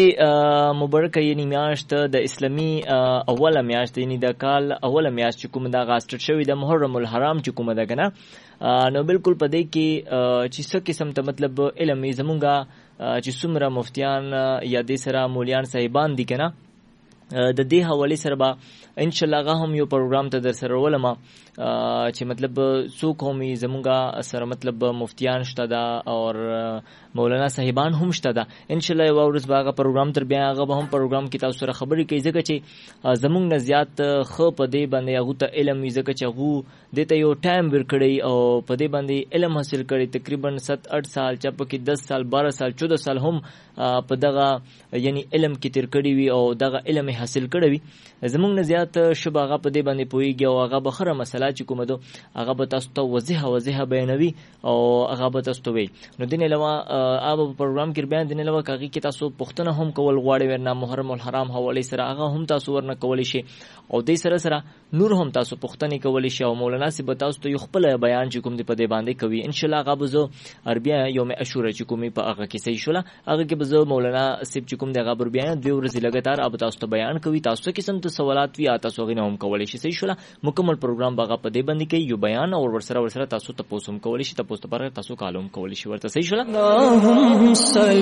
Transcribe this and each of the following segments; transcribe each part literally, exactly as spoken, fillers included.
مبارکه یعنی میاشت د اسلامي اوله میاشت یعنی د کال اوله میاشت چې کوم د غاستر شوی د محرم الحرام چې کوم ده کنه نو بالکل په دې کې چې څه قسم ته مطلب علم زمونږه چې څومره مفتیان یا د سره مولیان صاحبان دي کنه د دې حواله سره به ان شاء الله هم یو پروګرام ته در سره ولما چې مطلب څوک هم زمونږه سره مطلب مفتیان شته دا او مولانا صاحبان هم شته دا ان شاء الله یو ورځ باغه پروګرام تر بیا هغه هم پروګرام کې تاسو سره خبرې کوي ځکه چې زمونږ نه زیات خو په دې باندې هغه ته علم ځکه چې هغه دته یو ټایم ورکړي او په دې باندې علم حاصل کړي تقریبا سات آٹھ سال چا په کې دس سال بارہ سال چودہ سال هم په دغه یعنی علم کې تیر کړي وي او دغه علم حاصل کړي وي زمونږ نه زیات شباغه په دې باندې پويږي او هغه بخره مسله چې کومه دو هغه به تاسو ته وضاحت وضاحت بیانوي او هغه به تاسو ته وي نو دین علاوه اوب پروګرام کې بیان دین علاوه کاږي کې تاسو پښتنه هم کول غواړي ورنه محرم الحرام حواله سره هغه هم تاسو ورنه کول شي او دې سره سره نور هم تاسو پښتنه کول شي او مولانا سی به تاسو ته خپل بیان چې کوم دې په دې باندې کوي ان شاء الله هغه به زه عربیا یوم عاشوره چې کومي په هغه کې صحیح شوله هغه کې به زه مولانا سیب چې کوم دغه بر بیان دوی ورځې لګاتار اب تاسو ته بیان کوي تاسو قسم ته سوالات وی تاسو غوښنه هم کولای شي صحیح شوله مکمل پروګرام باغه په دې باندې کې یو بیان او ورسره ورسره تاسو ته پوسوم کولای شي تاسو ته پر تاسو کالم کولای شي ورته صحیح شوله اللهم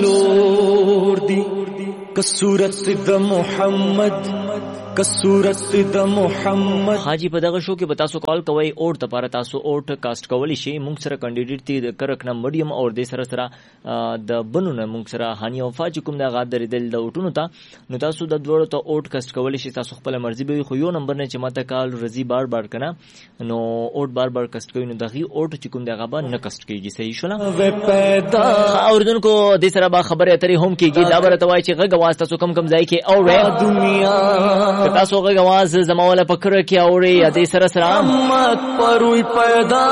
سلور دی کسورت د محمد کسورت د محمد حاجی په دغه شو کې به تاسو کال کوي او ته پر تاسو اوټ کاست کولی شي مونږ سره کینډیډیټ تی د کرک نه میډیم او د سره سره د بنونه مونږ سره هاني او فاج کوم د غاد درېدل د اوټونو ته نو تاسو د دوړو ته اوټ کاست کولی شي تاسو خپل مرزي به خو یو نمبر نه چې ماته کال رضی بار بار کنه نو اوټ بار بار کاست کوي نو دغه اوټ چې کوم دغه به نه کاست کیږي صحیح شوله پیدا اوردونکو د سره به خبره اترې هم کیږي دا برته وای چې غږ واسطه تاسو کم کم ځای کې او دنیا تاسو غږ आवाज زموله پکړه کې اوري یا دې سره سره محمد پروي پیدا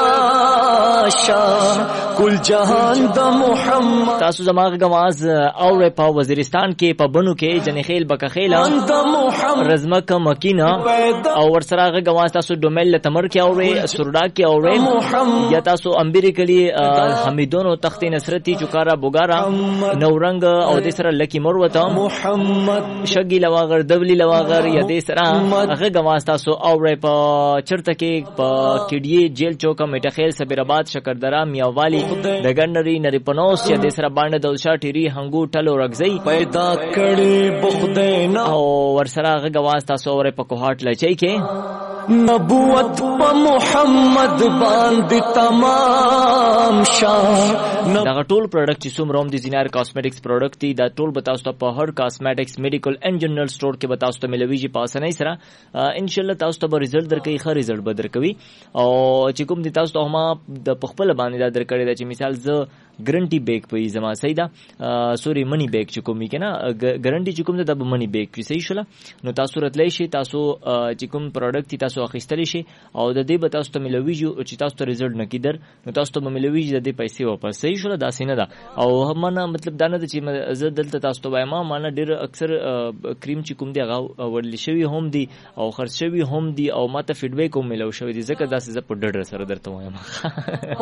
شاه کل جهان د محمد تاسو زموږ आवाज اوري په وزیرستان کې په بنو کې جنخیل بکخیلا د محمد رزمک مکینا او ورسره غږ आवाज تاسو ډومل تمر کې اوري سردا کې اوري یا تاسو امبریکلی حمیدونو تخت نصرتی چوکارا بوګارا نورنګ او دې سره لکی مروته محمد شګی لواغر دبلی لواغر یا دې سره هغه غواز تاسو اوري په چرته کې په کډی جیل چوکا میټه خیل سبیرآباد شکردرا میاوالی د ګندري نری پنوس یا د سره باندې دلشا ټيري هنګو ټلو رغزي پیدا کړي بخدینا او ورسره هغه غواز تاسو اوري په کوهات لچای کې نبوت په محمد باندې تمام شاه دا ټول پروډکټ چې څومره هم دي زینار کاسمیټکس پروډکټ دي دا ټول به تاسو ته په هر کاسمیټکس میډیکل اینڈ جنرال سٹور کې به تاسو ته ملويږي په اسانۍ سره ان شاء الله تاسو ته به رزلټ درکې ښه رزلټ به درکوي او چې کوم دي تاسو ته هم د خپل باندې دا درکړی دا چې مثال ز ګارانټي بیگ په زما صحیح ده سوري منی بیگ چې کوم کنه ګارانټي چې کوم ده د منی بیگ کې صحیح شوله نو تاسو راتلای شي تاسو چې کوم پروډکټ تاسو اخیستلی شي او د دې به تاسو ته ملويږي چې تاسو ته رزلټ نکیدر نو تاسو ته ملويږي د دې پیسې واپس صحیح شوله دا سینه ده او هم مطلب دا نه چې زه دلته تاسو ته وایم ما نه ډیر اکثر کریم چې کوم دی هغه ورلی شوی هم دی او خرڅ شوی هم دی او ماته فیډبیک هم ملو شوی دی ځکه دا څه په ډډر سره درته وایم